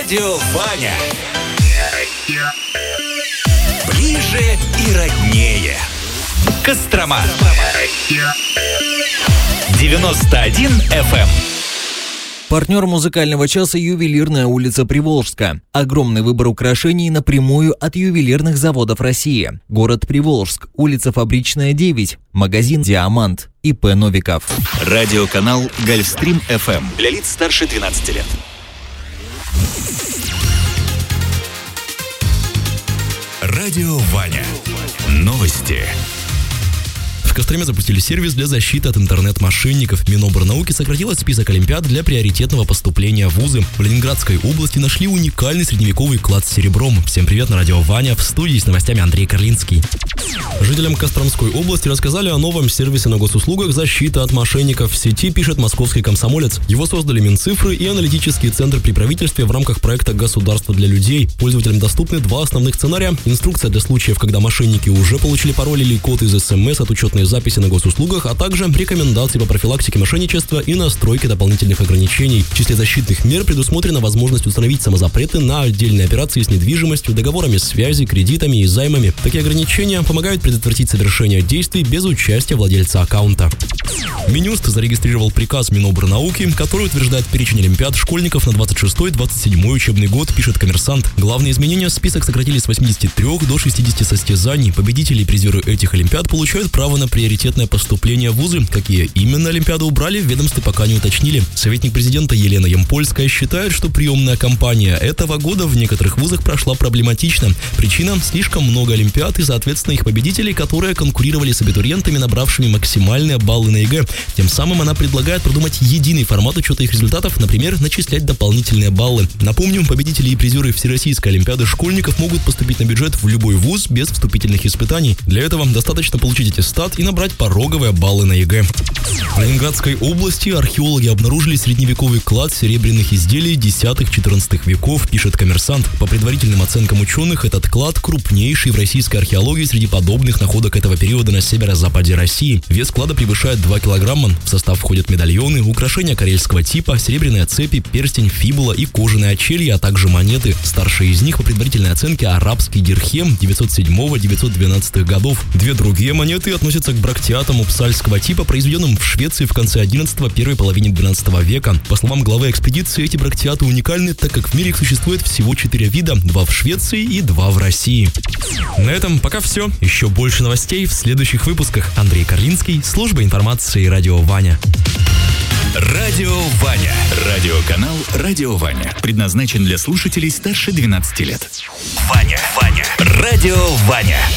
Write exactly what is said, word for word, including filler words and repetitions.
Радио Ваня. Ближе и роднее. Кострома. девяносто один эф эм. Партнер музыкального часа — ювелирная улица Приволжска. Огромный выбор украшений напрямую от ювелирных заводов России. Город Приволжск, улица Фабричная, девять, магазин «Диамант», ИП Новиков. Радиоканал Гольфстрим эф эм для лиц старше двенадцати лет. Радио Ваня. Новости. В Костроме запустили сервис для защиты от интернет-мошенников. Минобрнауки сократила список олимпиад для приоритетного поступления в вузы. В Ленинградской области нашли уникальный средневековый клад с серебром. Всем привет, на радио Ваня. В студии с новостями Андрей Карлинский. Жителям Костромской области рассказали о новом сервисе на госуслугах «Защита от мошенников» в сети, пишет московский «Комсомолец». Его создали Минцифры и аналитический центр при правительстве в рамках проекта «Государство для людей». Пользователям доступны два основных сценария: инструкция для случаев, когда мошенники уже получили пароль или код из СМС от учетной записи на госуслугах, а также рекомендации по профилактике мошенничества и настройке дополнительных ограничений. В числе защитных мер предусмотрена возможность установить самозапреты на отдельные операции с недвижимостью, договорами связи, кредитами и займами. Такие ограничения помогают предотвратить совершение действий без участия владельца аккаунта. Минюст зарегистрировал приказ Минобрнауки, который утверждает перечень олимпиад школьников на двадцать шестой — двадцать седьмой учебный год, пишет «Коммерсант». Главные изменения: список сократили с восьмидесяти трёх до шестидесяти состязаний. Победители и призеры этих олимпиад получают право на приоритетное поступление в вузы. Какие именно олимпиады убрали, в ведомстве пока не уточнили. Советник президента Елена Ямпольская считает, что приемная кампания этого года в некоторых вузах прошла проблематично. Причина – слишком много олимпиад и, соответственно, их победителей, которые конкурировали с абитуриентами, набравшими максимальные баллы на ЕГЭ. Тем самым она предлагает продумать единый формат учета их результатов, например, начислять дополнительные баллы. Напомню, победители и призеры Всероссийской олимпиады школьников могут поступить на бюджет в любой вуз без вступительных испытаний. Для этого достаточно получить аттестат и набрать пороговые баллы на ЕГЭ. В Ленинградской области археологи обнаружили средневековый клад серебряных изделий десятых-четырнадцатых веков, пишет «Коммерсант». По предварительным оценкам ученых, этот клад крупнейший в российской археологии среди подобных находок этого периода на северо-западе России. Вес клада превышает два килограмма. В состав входят медальоны, украшения карельского типа, серебряные цепи, перстень, фибула и кожаные очелья, а также монеты. Старшие из них, по предварительной оценке, арабский дирхем девятьсот седьмого — девятьсот двенадцатых годов. Две другие монеты относятся к брактиатам упсальского типа, произведенным в Швеции в конце одиннадцатого — первой половине двенадцатого века. По словам главы экспедиции, эти брактиаты уникальны, так как в мире их существует всего четыре вида, два в Швеции и два в России. На этом пока все. Еще больше новостей в следующих выпусках. Андрей Карлинский, служба информации «Радио Ваня». Радио Ваня. Радиоканал «Радио Ваня» предназначен для слушателей старше двенадцати лет. Ваня, Ваня. Радио Ваня.